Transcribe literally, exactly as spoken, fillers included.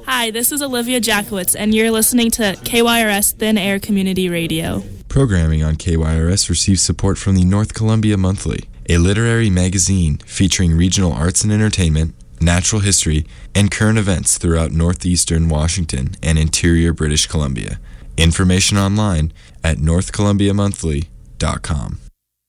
Hi, this is Olivia Jackowitz, and you're listening to K Y R S Thin Air Community Radio. Programming on K Y R S receives support from the North Columbia Monthly, a literary magazine featuring regional arts and entertainment, natural history, and current events throughout northeastern Washington and interior British Columbia. Information online at north columbia monthly dot com.